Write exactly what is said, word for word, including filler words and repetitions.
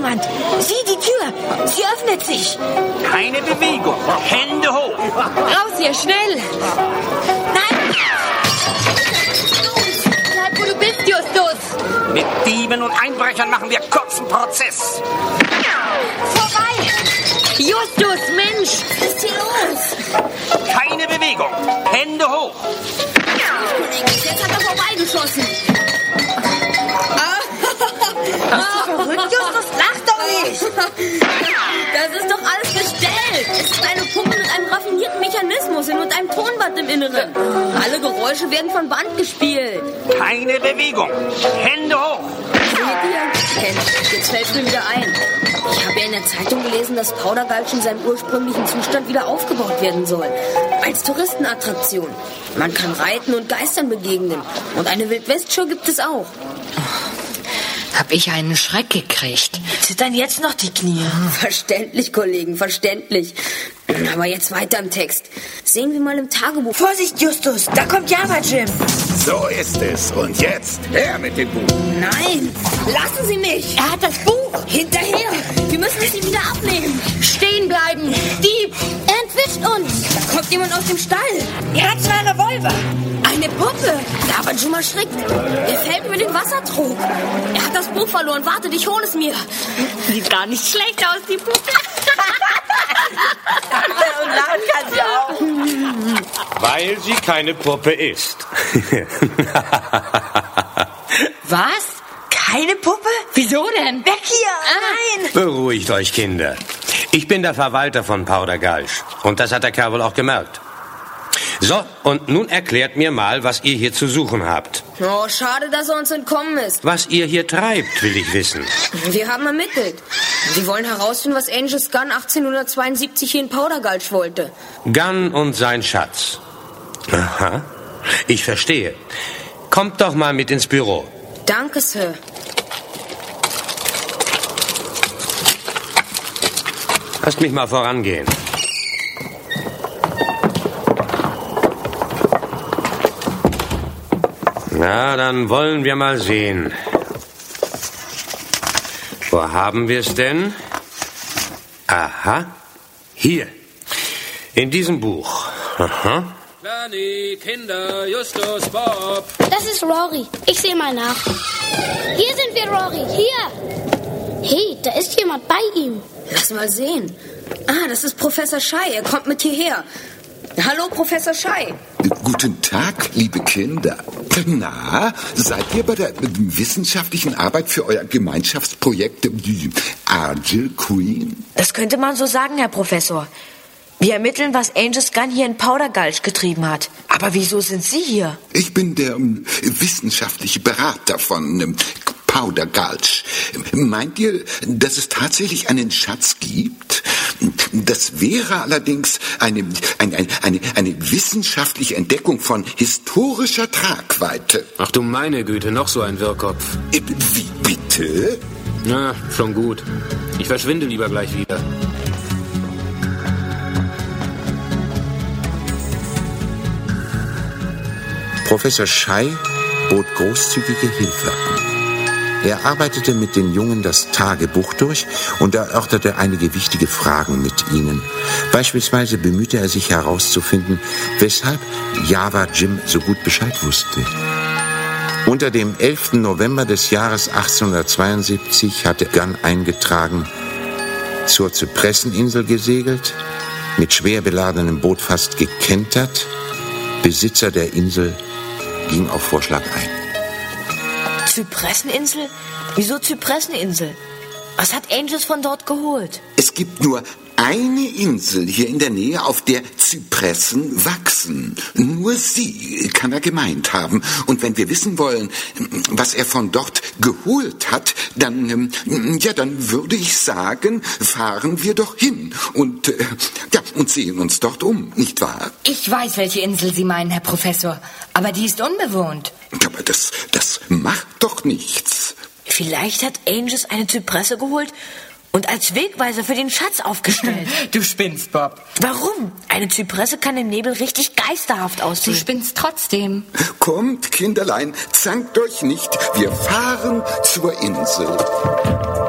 jemand. Sieh, die Tür. Sie öffnet sich. Keine Bewegung. Hände hoch. Raus hier, schnell. Nein. Bleib, wo du bist, Justus. Mit Dieben und Einbrechern machen wir kurzen Prozess. Vorbei. Justus, Mensch. Was ist hier los? Keine Bewegung. Hände hoch. Jetzt hat er vorbeigeschossen. Verrückt, Justus, lach doch nicht. Das ist doch alles gestellt. Es ist eine Puppe mit einem raffinierten Mechanismus und einem Tonband im Inneren. Alle Geräusche werden von Band gespielt. Keine Bewegung. Hände hoch. Seht ihr? Ken, jetzt fällt mir wieder ein. Ich habe ja in der Zeitung gelesen, dass Powder-Gulch in seinem ursprünglichen Zustand wieder aufgebaut werden soll. Als Touristenattraktion. Man kann reiten und Geistern begegnen. Und eine Wildwestshow gibt es auch. Hab ich einen Schreck gekriegt. Zittern jetzt noch die Knie. Verständlich, Kollegen, verständlich. Aber jetzt weiter im Text. Sehen wir mal im Tagebuch. Vorsicht, Justus, da kommt Java Jim. So ist es. Und jetzt her mit dem Buch. Nein, lassen Sie mich. Er hat das Buch. Hinterher. Wir müssen es ihm wieder abnehmen. Stehen bleiben. Dieb. Er entwischt uns. Da kommt jemand aus dem Stall. Er hat zwei Revolver. Eine Puppe. Java Jim erschrickt. Er fällt über den Wassertrog. Er hat das Buch verloren. Warte, ich hole es mir. Sieht gar nicht schlecht aus, die Puppe. Und lachen kann sie auch. Weil sie keine Puppe ist. Was? Keine Puppe? Wieso denn? Weg hier! Nein! Beruhigt euch, Kinder. Ich bin der Verwalter von Powder-Gulch. Und das hat der Kerl wohl auch gemerkt. So, und nun erklärt mir mal, was ihr hier zu suchen habt. Oh, schade, dass er uns entkommen ist. Was ihr hier treibt, will ich wissen. Wir haben ermittelt. Wir wollen herausfinden, was Angus Gunn achtzehnhundertzweiundsiebzig hier in Powder-Gulch wollte. Gunn und sein Schatz. Aha, ich verstehe. Kommt doch mal mit ins Büro. Danke, Sir. Lasst mich mal vorangehen. Na, dann wollen wir mal sehen. Wo haben wir es denn? Aha, hier. In diesem Buch. Aha. Lani, Kinder, Justus, Bob. Das ist Rory. Ich sehe mal nach. Hier sind wir, Rory. Hier. Hey, da ist jemand bei ihm. Lass mal sehen. Ah, das ist Professor Schei. Er kommt mit hierher. Hallo, Professor Schei. Guten Tag, liebe Kinder. Na, seid ihr bei der wissenschaftlichen Arbeit für euer Gemeinschaftsprojekt die Argyle Queen? Das könnte man so sagen, Herr Professor. Wir ermitteln, was Angus Gunn hier in Powder-Gulch getrieben hat. Aber wieso sind Sie hier? Ich bin der um, wissenschaftliche Berater von um, Powder-Gulch. Meint ihr, dass es tatsächlich einen Schatz gibt? Das wäre allerdings eine, eine, eine, eine wissenschaftliche Entdeckung von historischer Tragweite. Ach du meine Güte, noch so ein Wirrkopf. Äh, Wie bitte? Na, schon gut. Ich verschwinde lieber gleich wieder. Professor Schei bot großzügige Hilfe an. Er arbeitete mit den Jungen das Tagebuch durch und erörterte einige wichtige Fragen mit ihnen. Beispielsweise bemühte er sich herauszufinden, weshalb Java Jim so gut Bescheid wusste. Unter dem elften November des Jahres achtzehnhundertzweiundsiebzig hatte Gunn eingetragen, zur Zypresseninsel gesegelt, mit schwer beladenem Boot fast gekentert. Besitzer der Insel ging auf Vorschlag ein. Zypresseninsel? Wieso Zypresseninsel? Was hat Angus von dort geholt? Es gibt nur eine Insel hier in der Nähe, auf der Zypressen wachsen. Nur sie kann er gemeint haben. Und wenn wir wissen wollen, was er von dort geholt hat, dann, ja, dann würde ich sagen, fahren wir doch hin und, ja, und sehen uns dort um, nicht wahr? Ich weiß, welche Insel Sie meinen, Herr Professor. Aber die ist unbewohnt. Aber das, das macht doch nichts. Vielleicht hat Angus eine Zypresse geholt und als Wegweiser für den Schatz aufgestellt. Du spinnst, Bob. Warum? Eine Zypresse kann im Nebel richtig geisterhaft aussehen. Du spinnst trotzdem. Kommt, Kinderlein, zankt euch nicht. Wir fahren zur Insel.